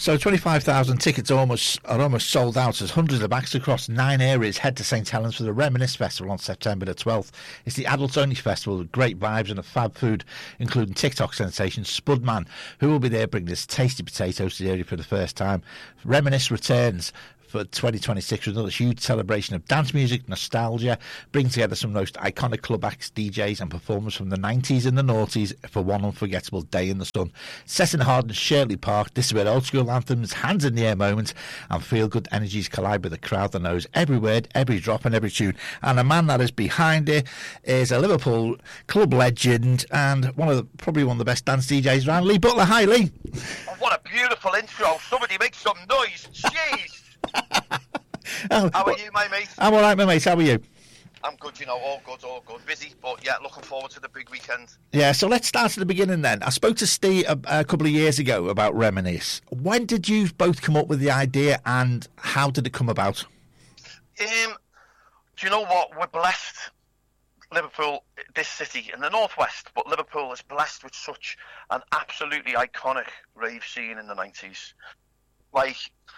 So 25,000 tickets are almost sold out as hundreds of acts across 9 areas head to St Helens for the Reminisce Festival on September the 12th. It's the adults-only festival with great vibes and a fab food, including TikTok sensation Spudman, who will be there bringing us tasty potatoes to the area for the first time. Reminisce returns for 2026 with another huge celebration of dance music, nostalgia, bring together some of the most iconic club acts, DJs and performers from the 90s and the noughties for one unforgettable day in the sun. Set in the heart of Shirley Park, this is where old school anthems, hands in the air moments and feel-good energies collide with a crowd that knows every word, every drop and every tune. And the man that is behind it is a Liverpool club legend and probably one of the best dance DJs around, Lee Butler. Hi, Lee. Oh, what a beautiful intro. Somebody make some noise. Jeez. How are you, my mate? I'm all right, my mate. How are you? I'm good, all good. Busy, but yeah, looking forward to the big weekend. Yeah, so let's start at the beginning then. I spoke to Steve a couple of years ago about Reminisce. When did you both come up with the idea and how did it come about? Do you know what? We're blessed, Liverpool, this city in the northwest, but Liverpool is blessed with such an absolutely iconic rave scene in the 90s. Like,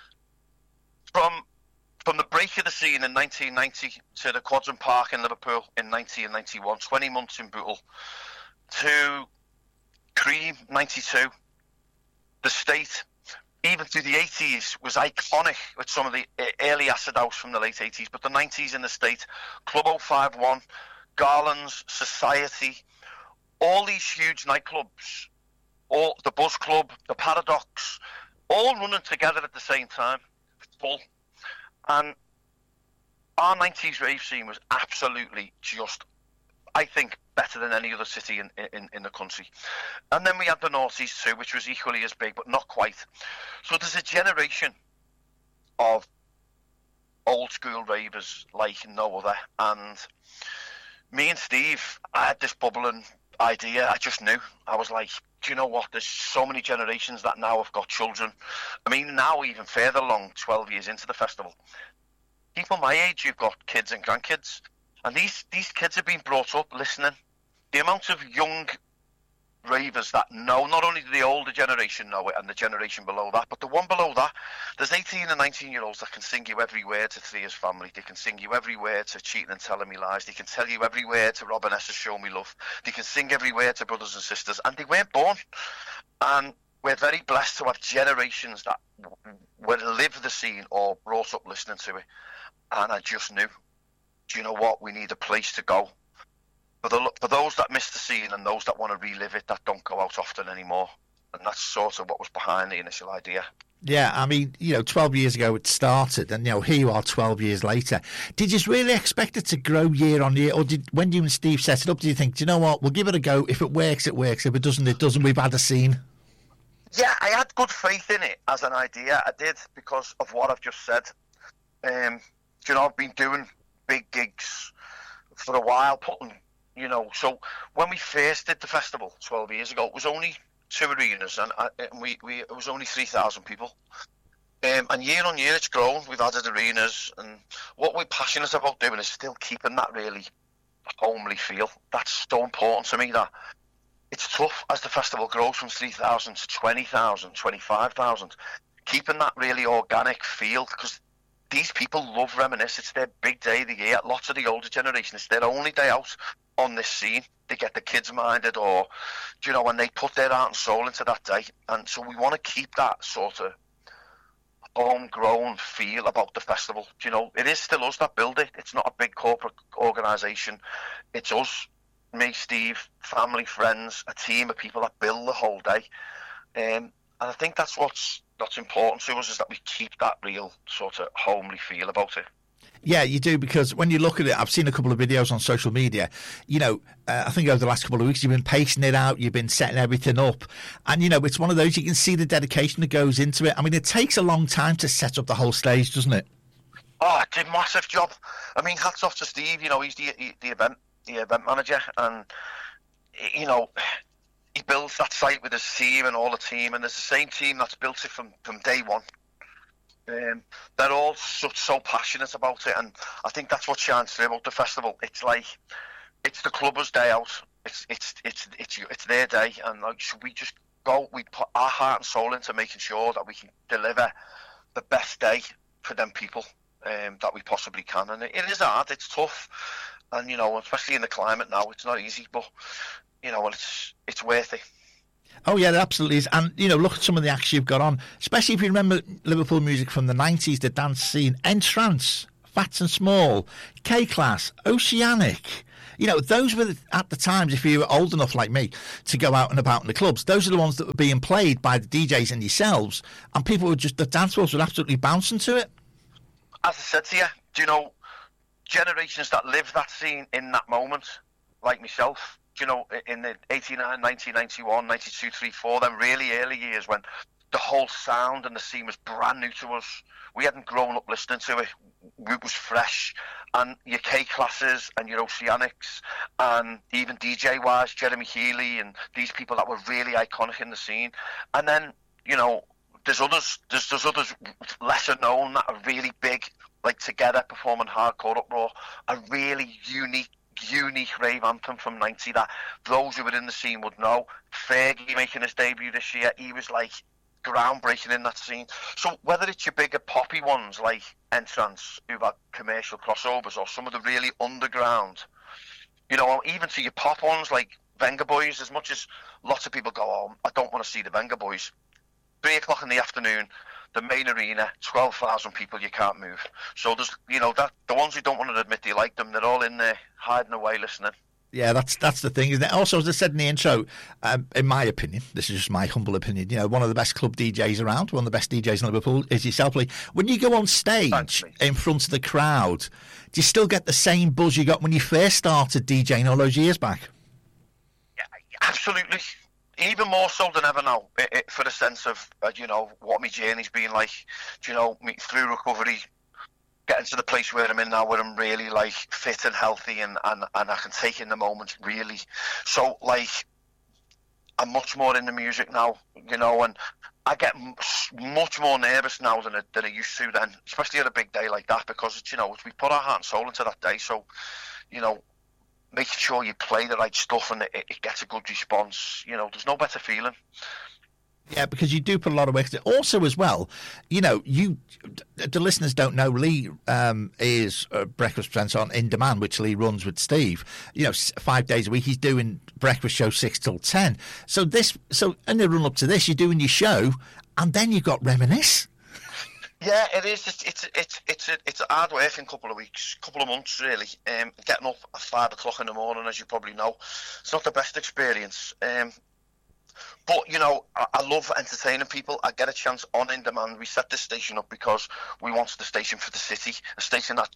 from the break of the scene in 1990 to the Quadrant Park in Liverpool in 90 and 91, 20 months in Bootle, to Cream 92, the State, even through the 80s was iconic with some of the early acid house from the late 80s, but the 90s in the State, Club 051, Garland's, Society, all these huge nightclubs, all the Buzz Club, the Paradox, all running together at the same time, full. And our 90s rave scene was absolutely just, I think, better than any other city in the country. And then we had the noughties too, which was equally as big, but not quite. So there's a generation of old school ravers like no other. And me and Steve, I had this bubbling idea. I just knew. I was like, do you know what? There's so many generations that now have got children. I mean, now even further along, 12 years into the festival, people my age, you've got kids and grandkids, and these kids have been brought up listening. The amount of young ravers that know, not only do the older generation know it and the generation below that, but the one below that, there's 18 and 19-year-olds that can sing you every word to Thea's Family. They can sing you every word to Cheating and Telling Me Lies. They can tell you every word to Robin S.'s Show Me Love. They can sing every word to Brothers and Sisters, and they weren't born. And we're very blessed to have generations that would live the scene or brought up listening to it. And I just knew, do you know what? We need a place to go. For those that miss the scene and those that want to relive it, that don't go out often anymore. And that's sort of what was behind the initial idea. Yeah, I mean, 12 years ago it started, and, here you are 12 years later. Did you really expect it to grow year on year? Or when you and Steve set it up, do you think, do you know what, we'll give it a go. If it works, it works. If it doesn't, it doesn't. We've had a scene. Yeah, I had good faith in it as an idea. I did, because of what I've just said. I've been doing big gigs for a while, so when we first did the festival 12 years ago, it was only 2 arenas, and it was only 3,000 people. And year on year, it's grown. We've added arenas, and what we're passionate about doing is still keeping that really homely feel. That's so important to me. That it's tough as the festival grows from 3,000 to 20,000, 25,000, keeping that really organic feel, because these people love Reminisce. It's their big day of the year. Lots of the older generation, it's their only day out on this scene. They get the kids minded, or, when they put their heart and soul into that day. And so we want to keep that sort of homegrown feel about the festival. It is still us that build it. It's not a big corporate organisation. It's us, me, Steve, family, friends, a team of people that build the whole day. And I think that's what's important to us, is that we keep that real sort of homely feel about it. Yeah, you do, because when you look at it, I've seen a couple of videos on social media. I think over the last couple of weeks, you've been pacing it out, you've been setting everything up. And, it's one of those, you can see the dedication that goes into it. I mean, it takes a long time to set up the whole stage, doesn't it? Oh, it's a massive job. I mean, hats off to Steve. He's the event manager, and, he builds that site with his team and all the team, and there's the same team that's built it from day one. They're all so passionate about it, and I think that's what shines through about the festival. It's like, it's the clubbers' day out. It's their day, and like, so we just we put our heart and soul into making sure that we can deliver the best day for them people that we possibly can. And it is hard, it's tough, and especially in the climate now, it's not easy, but it's worth it. Oh yeah, it absolutely is. And look at some of the acts you've got on, especially if you remember Liverpool music from the 90s, the dance scene, Entrance, Fats and Small, K-Class, Oceanic. Those were at the times, if you were old enough like me to go out and about in the clubs, those are the ones that were being played by the DJs and yourselves, and people would the dance floors would absolutely bounce into it. As I said to you, generations that lived that scene in that moment, like myself, in the 89, 1991, 92, 3, 4, them really early years when the whole sound and the scene was brand new to us. We hadn't grown up listening to it. It was fresh. And your K-Classes and your Oceanics and even DJ-wise, Jeremy Healy and these people that were really iconic in the scene. And then, there's others lesser known that are really big, like Together performing Hardcore Uproar, a really unique rave anthem from 90 that those who were in the scene would know. Fergie making his debut this year, he was like groundbreaking in that scene. So whether it's your bigger poppy ones like Entrance, who've had commercial crossovers, or some of the really underground, even to your pop ones like Venga Boys, as much as lots of people go, oh, I don't want to see the Venga Boys, 3 o'clock in the afternoon, the main arena, 12,000 people, you can't move. So there's, that the ones who don't want to admit they like them, they're all in there hiding away listening. Yeah, that's the thing, isn't it? Also, as I said in the intro, in my opinion, this is just my humble opinion, one of the best club DJs around, one of the best DJs in Liverpool is yourself, Lee. When you go on stage in front of the crowd, do you still get the same buzz you got when you first started DJing all those years back? Yeah, absolutely. Even more so than ever now, for the sense of, what my journey's been like, me through recovery, getting to the place where I'm in now, where I'm really like fit and healthy and I can take in the moment really. So like, I'm much more in the music now, and I get much more nervous now than I used to then, especially on a big day like that, because it's, we put our heart and soul into that day. So, making sure you play the right stuff and it gets a good response, there's no better feeling. Yeah, because you do put a lot of work into it. Also, as well, the listeners don't know, Lee is a breakfast presenter on In Demand, which Lee runs with Steve. 5 days a week, he's doing breakfast show 6 till 10. So in the run up to this, you're doing your show, and then you've got Reminisce. Yeah, it is. It's a hard working couple of weeks, couple of months really. Getting up at 5 o'clock in the morning, as you probably know, it's not the best experience. But, I love entertaining people. I get a chance on In Demand. We set this station up because we wanted the station for the city, a station that,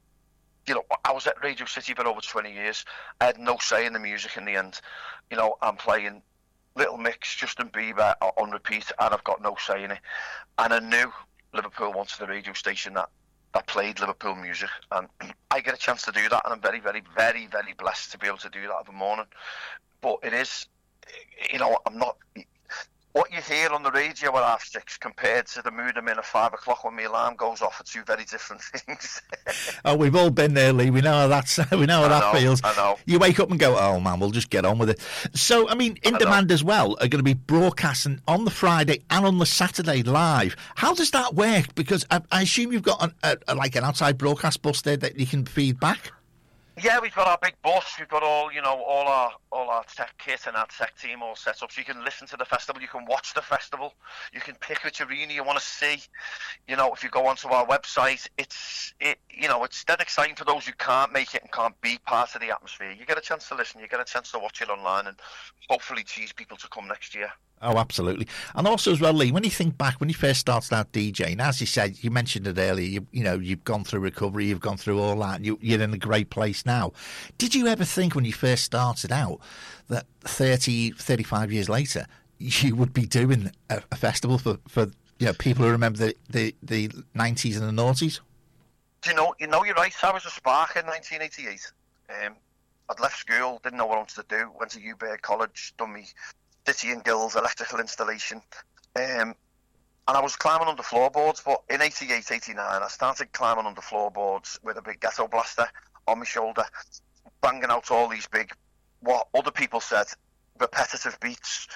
I was at Radio City for over 20 years. I had no say in the music in the end. I'm playing Little Mix, Justin Bieber on repeat, and I've got no say in it. And I knew Liverpool wanted a radio station that played Liverpool music, and I get a chance to do that, and I'm very, very, very, very blessed to be able to do that every morning. But it is, I'm not... What you hear on the radio at 6:30 compared to the mood I'm in at 5 o'clock when my alarm goes off are two very different things. Oh, we've all been there, Lee. We know how that feels. I know. You wake up and go, oh man, we'll just get on with it. So, In Demand as well are going to be broadcasting on the Friday and on the Saturday live. How does that work? Because I assume you've got an outside broadcast bus there that you can feed back. Yeah, we've got our big bus. We've got all our tech kit and our tech team all set up, so you can listen to the festival. You can watch the festival. You can pick which arena you want to see. If you go onto our website, it's dead exciting for those who can't make it and can't be part of the atmosphere. You get a chance to listen. You get a chance to watch it online, and hopefully tease people to come next year. Oh, absolutely. And also as well, Lee, when you think back, when you first started out DJing, as you said, you mentioned it earlier, you've gone through recovery, you've gone through all that, you're in a great place now. Did you ever think when you first started out that 30, 35 years later, you would be doing a festival for people who remember the 90s and the noughties? You're right. I was a spark in 1988. I'd left school, didn't know what I wanted to do, went to Uberg College, done me City and Guilds electrical installation, and I was climbing under floorboards. But in 88, 89, I started climbing under floorboards with a big ghetto blaster on my shoulder, banging out all these big, what other people said, repetitive beats.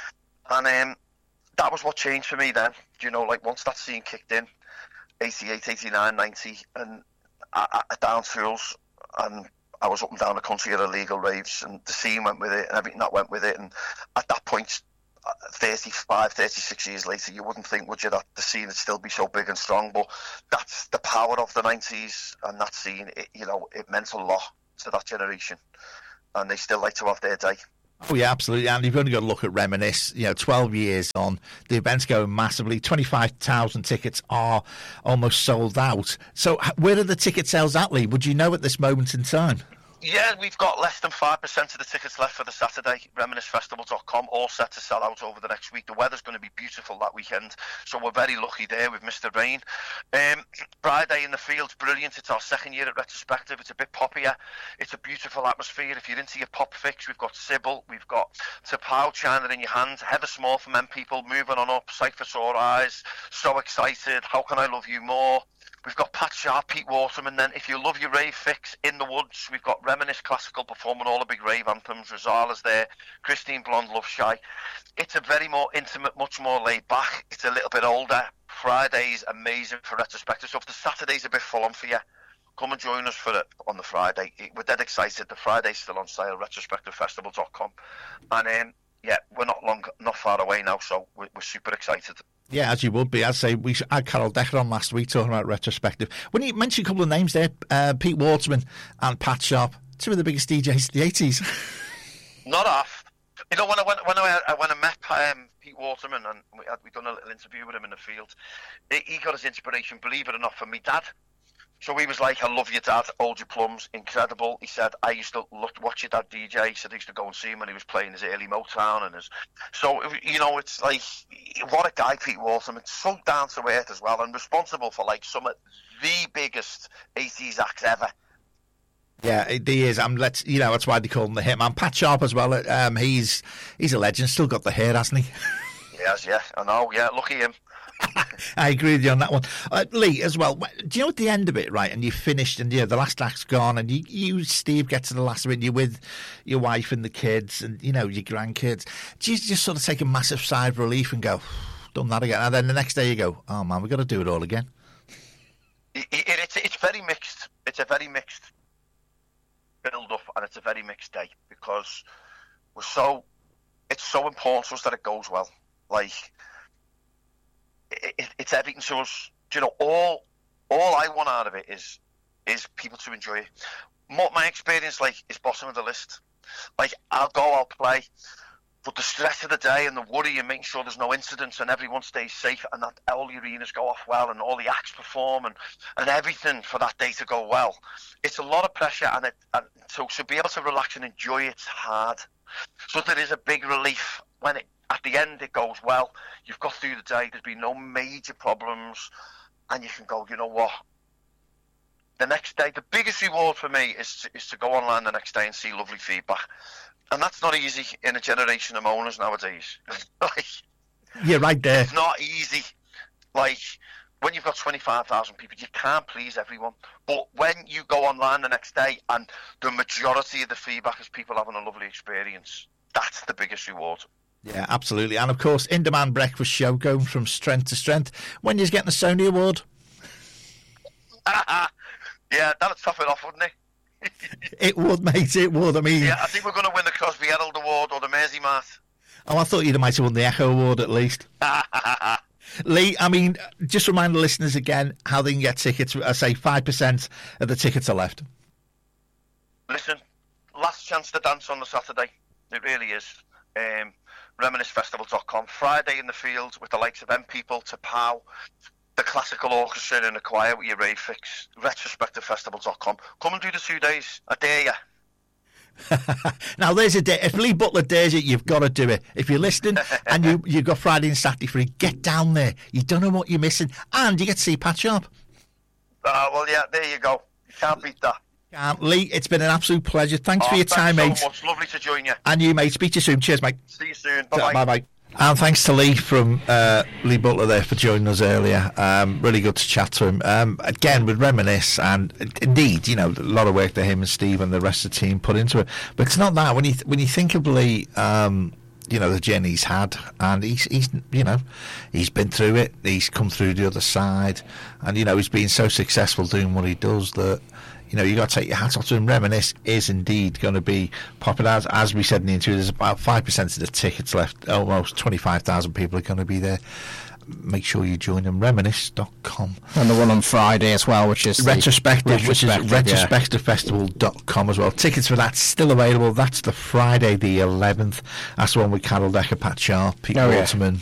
And that was what changed for me then. Like once that scene kicked in, 88, 89, 90, and I down tools, and I was up and down the country at illegal raves, and the scene went with it, and everything that went with it. And at that point, 35, 36 years later, you wouldn't think, would you, that the scene would still be so big and strong. But that's the power of the 90s and that scene. It meant a lot to that generation, and they still like to have their day. Oh, yeah, absolutely. And you've only got to look at Reminisce, 12 years on, the event's going massively. 25,000 tickets are almost sold out. So where are the ticket sales at, Lee? Would you know at this moment in time? Yeah, we've got less than 5% of the tickets left for the Saturday. ReminisceFestival.com, all set to sell out over the next week. The weather's going to be beautiful that weekend, so we're very lucky there with Mr. Rain. Friday in the Field's brilliant. It's our second year at Retrospective. It's a bit poppier. It's a beautiful atmosphere. If you're into your pop fix, we've got Sybil, we've got Tapao, China in your hands, Heather Small from M People, moving on up, Sight for Sore Eyes, So Excited, How Can I Love You More. We've got Pat Sharp, Pete Waterman. Then if you love your rave fix, In the Woods, we've got Reminisce Classical performing all the big rave anthems. Rosala's there, Christine Blonde, Love Shy. It's a very more intimate, much more laid back. It's a little bit older. Friday's amazing for Retrospective. So if the Saturday's a bit full on for you, come and join us for it on the Friday. We're dead excited. The Friday's still on sale, retrospectivefestival.com. And yeah, we're not far away now, so we're super excited. Yeah, as you would be. I'd say we had Carol Decker on last week talking about Retrospective. When you mentioned a couple of names there, Pete Waterman and Pat Sharp, two of the biggest DJs of the 80s. Not off. When I met Pete Waterman, and we'd done a little interview with him in the Field, he got his inspiration, believe it or not, from me dad. So he was like, I love your dad, Hold Your Plums, incredible. He said, I used to watch your dad DJ. He said I used to go and see him when he was playing his early Motown. So, it's like, what a guy, Pete Waterman. So down to earth as well, and responsible for like some of the biggest 80s acts ever. Yeah, he is. That's why they call him the Hitman. Pat Sharp as well. He's a legend. Still got the hair, hasn't he? Yes, yeah, I know. Yeah, lucky him. I agree with you on that one. Lee, as well, do you know at the end of it, right, and you finished and the last act's gone and you Steve, get to the last of it and you're with your wife and the kids and, your grandkids, do you just sort of take a massive sigh of relief and go, done that again? And then the next day you go, oh, man, we've got to do it all again? It's very mixed. It's a very mixed build-up and it's a very mixed day because it's so important to us that it goes well. Like... It's everything to us. All I want out of it is people to enjoy it. My experience, is bottom of the list. I'll go, I'll play, but the stress of the day and the worry and making sure there's no incidents and everyone stays safe and that all the arenas go off well and all the acts perform and everything for that day to go well. It's a lot of pressure and so to be able to relax and enjoy it's hard. So there is a big relief when at the end it goes well. You've got through the day, there's been no major problems, and you can go, you know what? The next day, the biggest reward for me is to go online the next day and see lovely feedback. And that's not easy in a generation of moaners nowadays. You're right there. It's not easy. When you've got 25,000 people, you can't please everyone. But when you go online the next day and the majority of the feedback is people having a lovely experience, that's the biggest reward. Yeah, absolutely. And of course, In Demand Breakfast Show going from strength to strength. When you're getting the Sony Award? Yeah, that'll top it off, wouldn't it? It would, mate, it would. Yeah, I think we're going to win the Crosby Herald Award or the Mersey Mart. Oh, I thought you might have won the Echo Award at least. Lee, just remind the listeners again how they can get tickets. I say 5% of the tickets are left. Listen, last chance to dance on the Saturday. It really is. ReminisceFestival.com. Friday in the Field with the likes of M People, Tapao, the Classical Orchestra in the choir with your rave fix. RetrospectiveFestival.com. Come and do the 2 days. I dare you. Now there's a day. If Lee Butler dares it, you've got to do it. If you're listening and you've got Friday and Saturday free, get down there. You don't know what you're missing, and you get to see Pat Sharp. Well, yeah, there you go. You can't beat that. Lee, it's been an absolute pleasure. Thanks for your time, mate. Thanks so much. Lovely to join you. And you, mate. Speak to you soon. Cheers, mate. See you soon. Bye-bye. Bye-bye. And thanks to Lee from Lee Butler there for joining us earlier. Really good to chat to him. Again, with Reminisce, and indeed, a lot of work that him and Steve and the rest of the team put into it. But it's not that. When you think of Lee, the journey he's had, and he's been through it. He's come through the other side, and he's been so successful doing what he does that you got to take your hat off to him. Reminisce is indeed going to be popular. As we said in the interview, there's about 5% of the tickets left. Almost 25,000 people are going to be there. Make sure you join them. Reminisce.com. And the one on Friday as well, which is retrospective, which is retrospectivefestival.com as well. Tickets for that's still available. That's the Friday the 11th. That's the one with Carol Decker, Pat Sharp, Pete Waterman.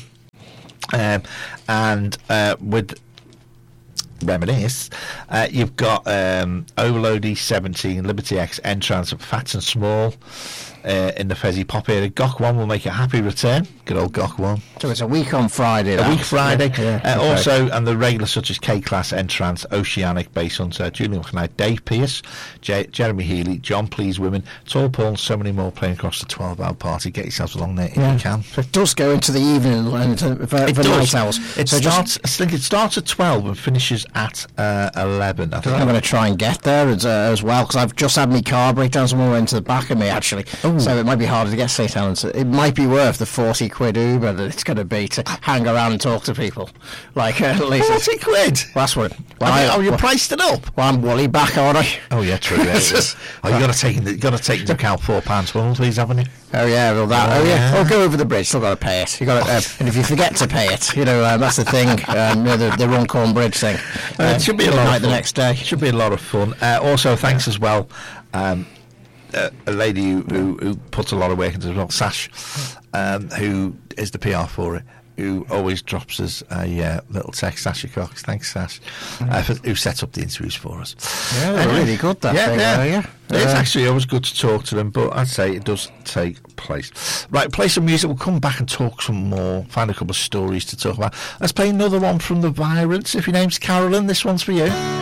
And with Reminisce, you've got Overload E17, Liberty X, Entrance, Fats and Small in the Fezzy Pop area. Gok 1 will make a happy return. Good old Gok 1. So it's a week on Friday. A week Friday. Also, and the regulars such as K-Class, Entrance, Oceanic, Bass Hunter, Julian McKnight, Dave Pearce, Jeremy Healy, John Please Women, Tall Paul, and so many more playing across the 12-hour party. Get yourselves along there if you can. So it does go into the evening for night owls. I think it starts at 12 and finishes at 11. I think I'm going to try and get there as well, because I've just had my car break down. Someone went to the back of me, actually. So it might be harder to get St. Helens. It might be worth the 40 quid Uber that it's going to be to hang around and talk to people. Like, at least 40 quid? That's what. You priced it up? Well, I'm woolly back, aren't I? Oh, yeah, true. Yeah, you got to take into account £4 penalties, haven't you? Oh, yeah, well, that. Oh, yeah. Oh, go over the bridge. Still got to pay it. You got to, and if you forget to pay it, that's the thing. The Runcorn Bridge thing. It should be a lot of fun. The next day. Should be a lot of fun. Also, thanks as well. A lady who puts a lot of work into it as well, Sash, who is the PR for it, who always drops us a little text. Sasha Cox, thanks Sash, who set up the interviews for us. Yeah, they're really good, that thing. Yeah. It's actually always good to talk to them, but I'd say it does take place. Right, play some music. We'll come back and talk some more, find a couple of stories to talk about. Let's play another one from The Virants. If your name's Carolyn, this one's for you.